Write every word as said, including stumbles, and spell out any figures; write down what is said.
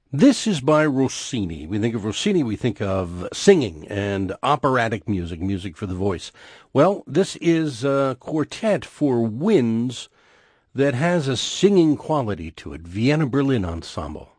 This is by Rossini. We think of Rossini, we think of singing and operatic music, music for the voice. Well, this is a quartet for winds that has a singing quality to it. Vienna Berlin Ensemble.